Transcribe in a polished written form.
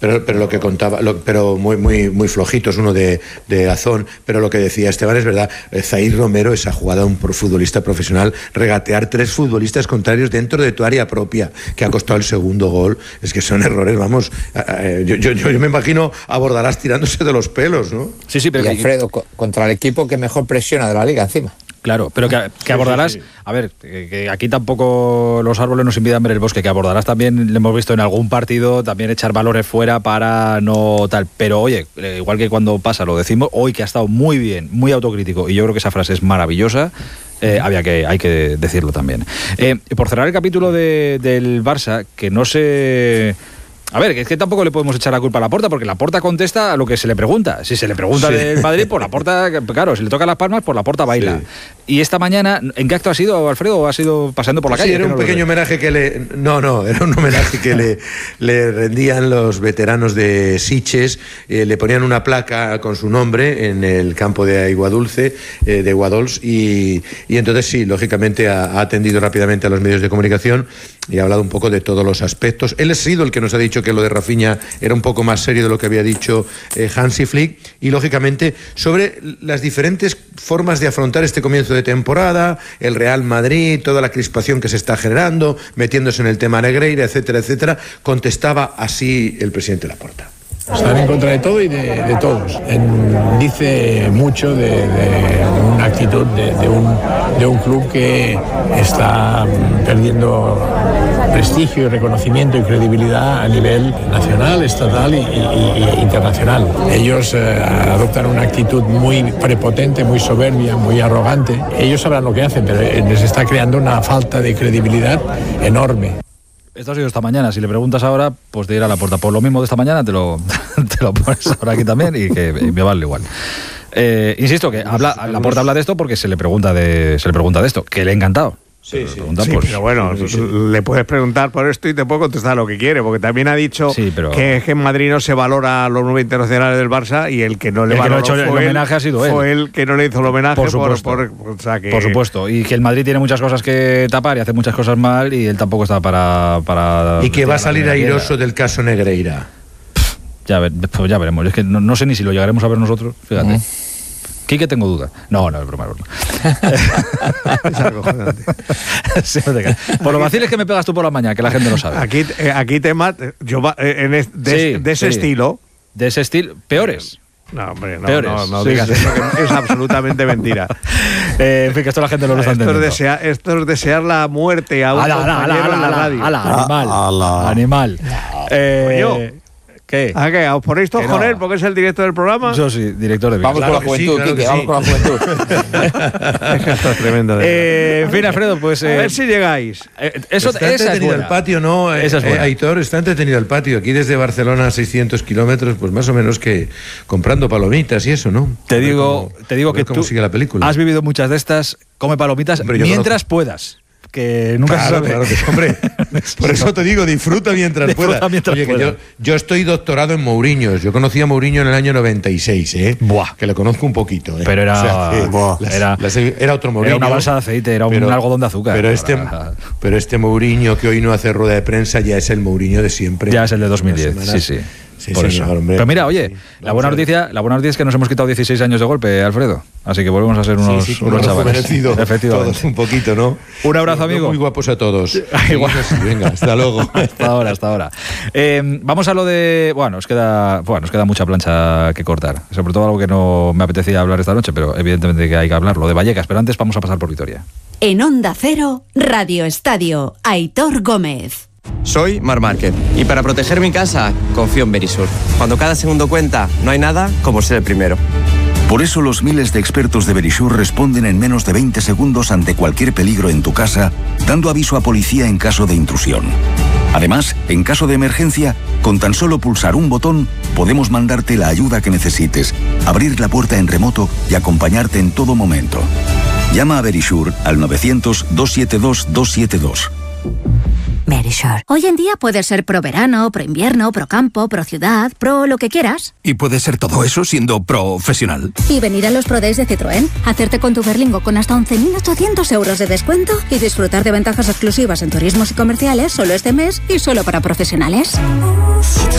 Pero lo que contaba, pero muy flojitos, uno de Azón, pero lo que decía Esteban es verdad. Zaïr Romero, esa jugada de un futbolista profesional, regatear 3 futbolistas contrarios dentro de tu área propia, que ha costado el segundo gol, es que son errores, vamos, yo me imagino a Bordalás tirándose de los pelos, ¿no? Sí, pero... Y Alfredo, contra el equipo que mejor presiona de la liga encima. Claro, pero que abordarás, a ver, que aquí tampoco los árboles nos invitan ver el bosque, que abordarás también, le hemos visto en algún partido, también echar valores fuera para no tal, pero oye, igual que cuando pasa lo decimos, hoy que ha estado muy bien, muy autocrítico, y yo creo que esa frase es maravillosa, hay que decirlo también. Por cerrar el capítulo del Barça, que no sé... A ver, es que tampoco le podemos echar la culpa a Laporta, porque Laporta contesta a lo que se le pregunta. Si se le pregunta del Madrid, pues Laporta, claro, si le toca las palmas, pues Laporta baila. Sí. Y esta mañana, ¿en qué acto ha sido, Alfredo? ¿O ha sido paseando por la calle? Sí, era un pequeño homenaje que le... No, era un homenaje que le rendían los veteranos de Sitges. Le ponían una placa con su nombre en el campo de Aiguadulce, de Guadols, y entonces sí, lógicamente ha atendido rápidamente a los medios de comunicación y ha hablado un poco de todos los aspectos. Él ha sido el que nos ha dicho que lo de Rafinha era un poco más serio de lo que había dicho Hansi Flick, y lógicamente sobre las diferentes formas de afrontar este comienzo de temporada, el Real Madrid, toda la crispación que se está generando, metiéndose en el tema Negreira, etcétera, etcétera. Contestaba así el presidente Laporta. Están en contra de todo y de todos. Dice mucho de una actitud de un club que está perdiendo prestigio y reconocimiento y credibilidad a nivel nacional, estatal e internacional. Ellos adoptan una actitud muy prepotente, muy soberbia, muy arrogante. Ellos sabrán lo que hacen, pero les está creando una falta de credibilidad enorme. Esto ha sido esta mañana. Si le preguntas ahora, pues te irá a Laporta. Por lo mismo de esta mañana te lo pones ahora aquí también y me vale igual. Insisto que Laporta habla de esto porque se le pregunta de esto, que le ha encantado. Sí, pero bueno, le puedes preguntar por esto y te puede contestar lo que quiere, porque también ha dicho que en Madrid no se valora los 9 internacionales del Barça, y el que no le valoró fue el que no le hizo el homenaje. Por supuesto. Por supuesto, y que el Madrid tiene muchas cosas que tapar y hace muchas cosas mal, y él tampoco está para y que va a salir airoso del caso Negreira. Ya veremos. Es que no sé ni si lo llegaremos a ver nosotros, fíjate. Quique, tengo duda. No, es broma. Es algo acojonante. Por lo fácil es que me pegas tú por la mañana, que la gente no sabe. Aquí te mato. De ese estilo. De ese estilo. Peores. No, hombre, no digas eso, que es absolutamente mentira. En fin, que esto la gente no lo está entendiendo. Esto es desear la muerte a un compañero en la radio. Animal. ¿Qué? ¿A qué? ¿Os ponéis todos con él porque es el director del programa? Yo sí, director de Vamos con la juventud, Quique, vamos con la juventud. Es que esto es tremendo. En fin, Alfredo, pues... a ver si llegáis. Está entretenido el patio, ¿no? Aitor, está entretenido el patio. Aquí desde Barcelona a 600 kilómetros, pues más o menos que comprando palomitas y eso, ¿no? Te digo que tú sigue la película. Has vivido muchas de estas, come palomitas mientras puedas. Que nunca se sabe. Claro que hombre. Por eso te digo, disfruta mientras puedas. Oye, que yo estoy doctorado en Mourinhos. Yo conocí a Mourinho en el año 96, Buah. Que lo conozco un poquito, Pero era... era otro Mourinho. Era una balsa de aceite, era un algodón de azúcar. Pero este Mourinho que hoy no hace rueda de prensa ya es el Mourinho de siempre. Ya es el de 2010, sí. Sí, por eso. Hombre. Pero mira, oye, la buena noticia es que nos hemos quitado 16 años de golpe, Alfredo. Así que volvemos a ser unos chavales. Efectivamente. Todos un poquito, ¿no? Un abrazo, amigo. Muy guapos a todos. Igual. Venga, hasta luego. hasta ahora. Vamos a lo de... Bueno, nos queda mucha plancha que cortar. Sobre todo algo que no me apetecía hablar esta noche, pero evidentemente que hay que hablar, lo de Vallecas. Pero antes vamos a pasar por Vitoria. En Onda Cero, Radio Estadio, Aitor Gómez. Soy Mar Márquez y para proteger mi casa confío en Verisur. Cuando cada segundo cuenta, no hay nada como ser el primero. Por eso los miles de expertos de Verisur responden en menos de 20 segundos ante cualquier peligro en tu casa, dando aviso a policía en caso de intrusión. Además, en caso de emergencia, con tan solo pulsar un botón, podemos mandarte la ayuda que necesites, abrir la puerta en remoto y acompañarte en todo momento. Llama a Verisur al 900-272-272. Verisur. Hoy en día puedes ser pro verano, pro invierno, pro campo, pro ciudad, pro lo que quieras. Y puedes ser todo eso siendo profesional. Y venir a los Pro Days de Citroën, hacerte con tu Berlingo con hasta 11.800 euros de descuento y disfrutar de ventajas exclusivas en turismos y comerciales solo este mes y solo para profesionales.